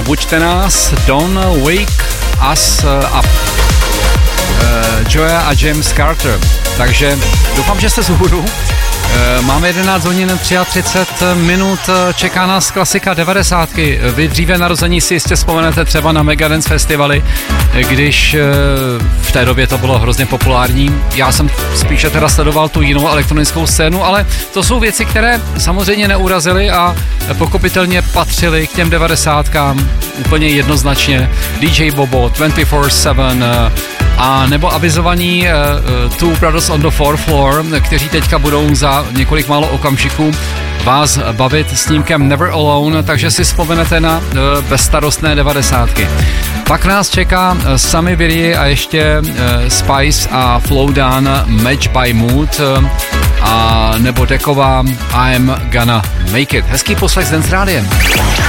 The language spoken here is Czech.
Buďte nás, Don't Wake Us Up. Joya a James Carter. Takže doufám, že jste z úvodu. Máme 11 hodin 33 minut, čeká nás klasika 90. Vy dříve narození si jistě vzpomenete třeba na Megadance festivaly, když v té době to bylo hrozně populární. Já jsem spíše teda sledoval tu jinou elektronickou scénu, ale to jsou věci, které samozřejmě neurazily a pochopitelně patřily k těm 90kám úplně jednoznačně. DJ Bobo, 24/7 a nebo avizovaní Two Brothers on the Fourth Floor, kteří teďka budou za několik málo okamžiků vás bavit snímkem Never Alone, takže si vzpomenete na bezstarostné 90ky. Pak nás čeká Sammy Viry a ještě Spice a Flowdown Match by Mood a nebo Dekova I'm Gonna Make It. Hezký poslech s Dance Rádiem.